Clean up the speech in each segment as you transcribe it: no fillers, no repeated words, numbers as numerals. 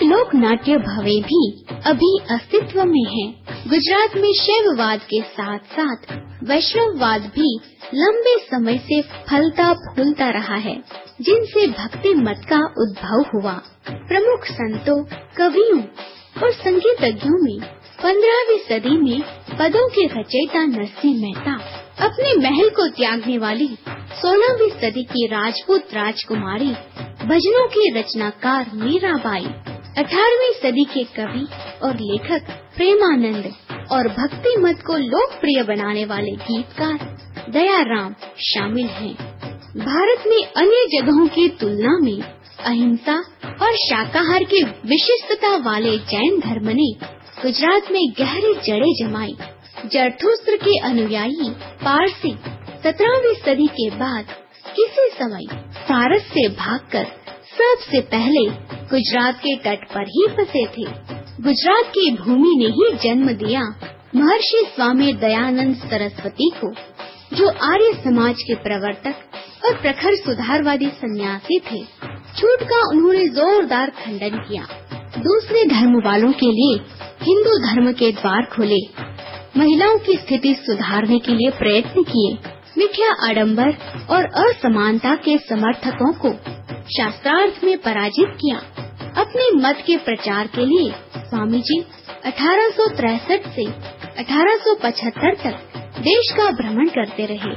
लोक नाट्य भवे भी अभी अस्तित्व में हैं। गुजरात में शैववाद के साथ साथ वैष्णववाद भी लंबे समय से फलता फूलता रहा है, जिनसे भक्ति मत का उद्भव हुआ। प्रमुख संतों, कवियों और संगीतज्ञों में 15वीं सदी में पदों के रचयिता नरसिंह मेहता, अपने महल को त्यागने वाली 16वीं सदी की राजपूत राजकुमारी, भजनों की रचनाकार मीराबाई, 18वीं सदी के कवि और लेखक प्रेमानंद और भक्ति मत को लोकप्रिय बनाने वाले गीतकार दयाराम शामिल हैं। भारत में अन्य जगहों की तुलना में अहिंसा और शाकाहार की विशिष्टता वाले जैन धर्म ने गुजरात में गहरी जड़ें जमाई। जरथुस्त्र के अनुयायी पारसी 17वीं सदी के बाद किसी समय फारस से भागकर सबसे पहले गुजरात के तट पर ही बसे थे। गुजरात की भूमि ने ही जन्म दिया महर्षि स्वामी दयानंद सरस्वती को, जो आर्य समाज के प्रवर्तक और प्रखर सुधारवादी सन्यासी थे। छूट का उन्होंने जोरदार खंडन किया। दूसरे धर्म वालों के लिए हिंदू धर्म के द्वार खोले, महिलाओं की स्थिति सुधारने के लिए प्रयत्न किए, मिथ्या आडंबर और असमानता के समर्थकों को शास्त्रार्थ में पराजित किया। अपने मत के प्रचार के लिए स्वामी जी 1863 से 1875 तक देश का भ्रमण करते रहे।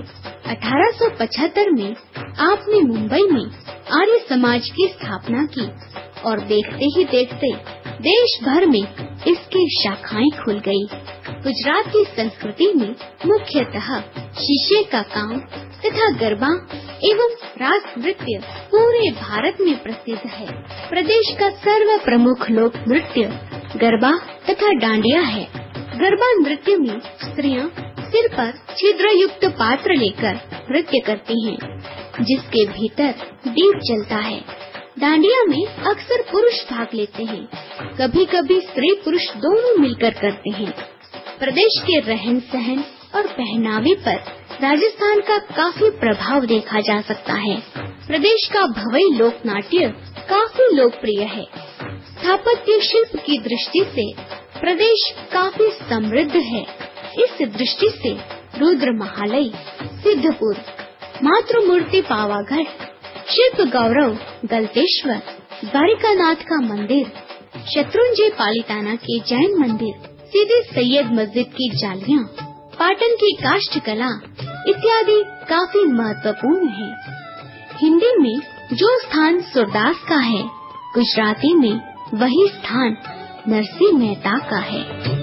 1875 में आपने मुंबई में आर्य समाज की स्थापना की और देखते ही देखते देश भर में इसकी शाखाएं खुल गई। गुजरात की संस्कृति में मुख्यतः शीशे का काम तथा गरबा एवं रास नृत्य पूरे भारत में प्रसिद्ध है। प्रदेश का सर्व प्रमुख लोक नृत्य गरबा तथा डांडिया है। गरबा नृत्य में स्त्रियां सिर पर छिद्र युक्त पात्र लेकर नृत्य करती हैं, जिसके भीतर दीप जलता है। डांडिया में अक्सर पुरुष भाग लेते हैं, कभी कभी स्त्री पुरुष दोनों मिलकर करते हैं। प्रदेश के रहन सहन और पहनावे पर राजस्थान का काफी प्रभाव देखा जा सकता है। प्रदेश का भवई लोक नाट्य काफी लोकप्रिय है। स्थापत्य शिल्प की दृष्टि से प्रदेश काफी समृद्ध है। इस दृष्टि से रुद्र महालय, सिद्धपुर, मातृमूर्ति पावागढ़, शिल्प गौरव गलतेश्वर, द्वारिकानाथ का मंदिर, शत्रुंजय पालिताना के जैन मंदिर, सीधी सैयद मस्जिद की जालियां, पाटन की काष्ठ कला इत्यादि काफी महत्वपूर्ण है। हिंदी में जो स्थान सूरदास का है, गुजराती में वही स्थान नरसिंह मेहता का है।